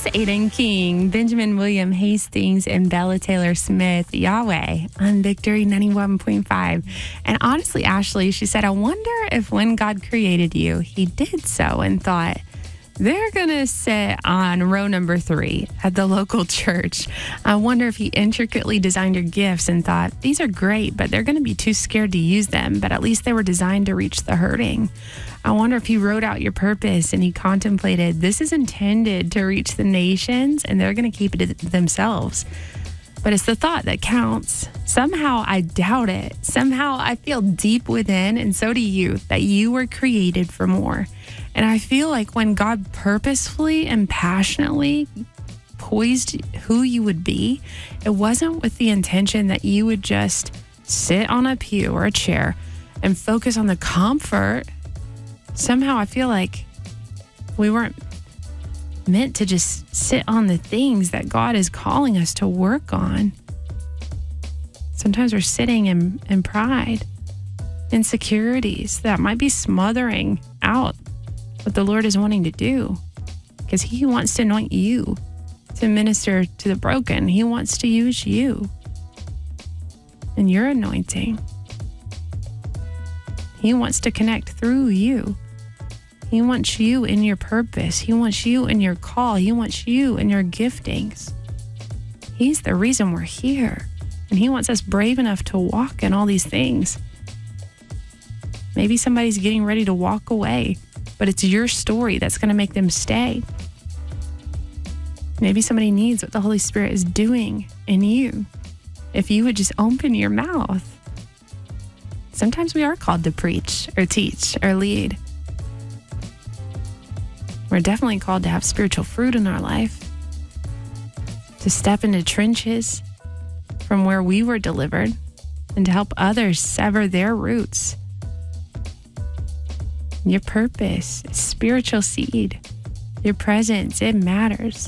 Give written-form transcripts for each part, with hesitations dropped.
That's Aiden King, Benjamin William Hastings, and Bella Taylor Smith, Yahweh, on Victory 91.5. And honestly, Ashley, she said, I wonder if when God created you, he did so and thought, they're going to sit on row number 3 at the local church. I wonder if he intricately designed your gifts and thought, these are great, but they're going to be too scared to use them. But at least they were designed to reach the hurting. I wonder if he wrote out your purpose and he contemplated, this is intended to reach the nations and they're going to keep it to themselves. But it's the thought that counts. Somehow I doubt it. Somehow I feel deep within, and so do you, that you were created for more. And I feel like when God purposefully and passionately poised who you would be, it wasn't with the intention that you would just sit on a pew or a chair and focus on the comfort. Somehow I feel like we weren't meant to just sit on the things that God is calling us to work on. Sometimes we're sitting in pride, insecurities that might be smothering out what the Lord is wanting to do, because he wants to anoint you to minister to the broken. He wants to use you and your anointing. He wants to connect through you. He wants you in your purpose. He wants you in your call. He wants you in your giftings. He's the reason we're here. And he wants us brave enough to walk in all these things. Maybe somebody's getting ready to walk away, but it's your story that's going to make them stay. Maybe somebody needs what the Holy Spirit is doing in you. If you would just open your mouth. Sometimes we are called to preach or teach or lead. We're definitely called to have spiritual fruit in our life, to step into trenches from where we were delivered and to help others sever their roots. Your purpose is spiritual seed. Your presence, it matters.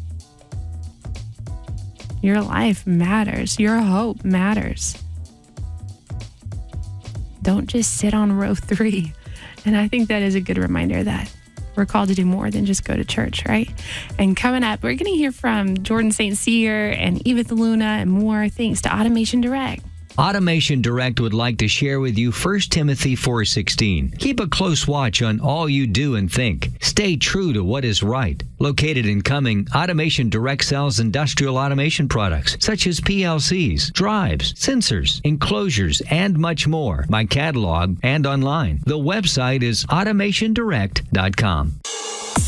Your life matters. Your hope matters. Don't just sit on row 3. And I think that is a good reminder that we're called to do more than just go to church, right? And coming up, we're going to hear from Jordan St. Cyr and Edith Luna and more, thanks to Automation Direct. Automation Direct would like to share with you 1 Timothy 4:16. Keep a close watch on all you do and think. Stay true to what is right. Located in Cumming, Automation Direct sells industrial automation products such as PLCs, drives, sensors, enclosures, and much more by catalog and online. The website is automationdirect.com.